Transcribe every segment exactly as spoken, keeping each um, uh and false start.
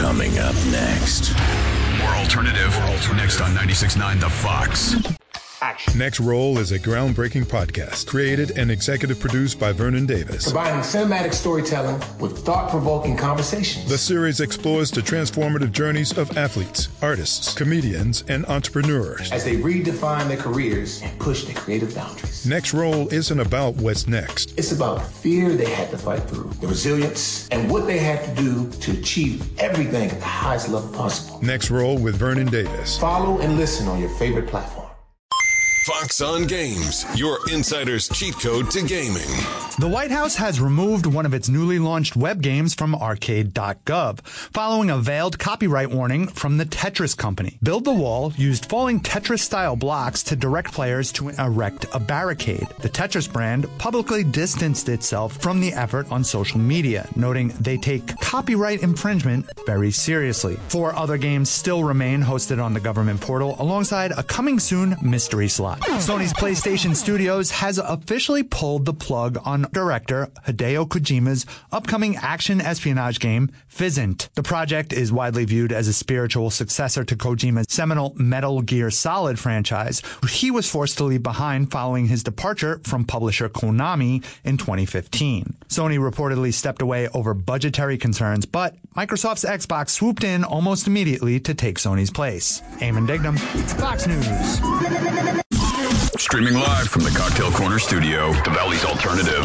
Coming up next. More alternative. Next on ninety-six point nine The Fox. Action. Next Roll is a groundbreaking podcast created and executive produced by Vernon Davis. Combining cinematic storytelling with thought-provoking conversations. The series explores the transformative journeys of athletes, artists, comedians, and entrepreneurs as they redefine their careers and push their creative boundaries. Next Roll isn't about what's next. It's about the fear they had to fight through, the resilience, and what they had to do to achieve everything at the highest level possible. Next Roll with Vernon Davis. Follow and listen on your favorite platform. Fox on Games, your insider's cheat code to gaming. The White House has removed one of its newly launched web games from arcade dot gov, following a veiled copyright warning from the Tetris company. Build the Wall used falling Tetris-style blocks to direct players to erect a barricade. The Tetris brand publicly distanced itself from the effort on social media, noting they take copyright infringement very seriously. Four other games still remain hosted on the government portal, alongside a coming-soon mystery slot. Sony's PlayStation Studios has officially pulled the plug on director Hideo Kojima's upcoming action espionage game, Physint. The project is widely viewed as a spiritual successor to Kojima's seminal Metal Gear Solid franchise, which he was forced to leave behind following his departure from publisher Konami in twenty fifteen. Sony reportedly stepped away over budgetary concerns, but Microsoft's Xbox swooped in almost immediately to take Sony's place. Eamon Dignam, Fox News. Streaming live from the Cocktail Corner studio, the Valley's Alternative.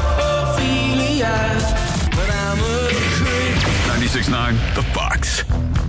ninety-six point nine The Fox.